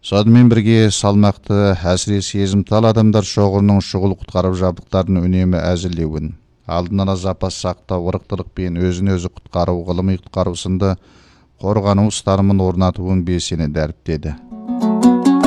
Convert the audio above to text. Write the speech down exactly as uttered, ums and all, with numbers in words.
Сонымен бірге салмақты, әсіресе сезімтал адамдар шоғырының шұғыл құтқару жабдықтарын үнемі әзірлеуін, алдын ала запас сақтау, ырықтылық пен өзін өзі құтқару, ғылыми құтқару сынды қорғану ұстанымын орнатуын белсене дәріптеді.